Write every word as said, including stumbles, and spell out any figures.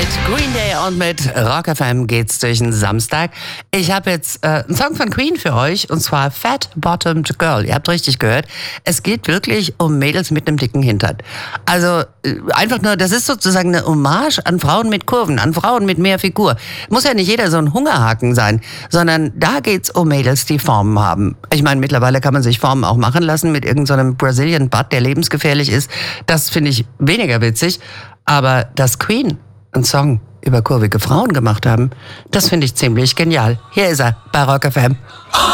Mit Green Day und mit Rock F M geht's durch den Samstag. Ich habe jetzt äh, einen Song von Queen für euch, und zwar Fat Bottomed Girl. Ihr habt richtig gehört. Es geht wirklich um Mädels mit einem dicken Hintern. Also äh, einfach nur, das ist sozusagen eine Hommage an Frauen mit Kurven, an Frauen mit mehr Figur. Muss ja nicht jeder so ein Hungerhaken sein, sondern da geht's um Mädels, die Formen haben. Ich meine, mittlerweile kann man sich Formen auch machen lassen mit irgendeinem so Brazilian Butt, der lebensgefährlich ist. Das finde ich weniger witzig. Aber dass Queen einen Song über kurvige Frauen gemacht haben, das finde ich ziemlich genial. Hier ist er bei Rock F M.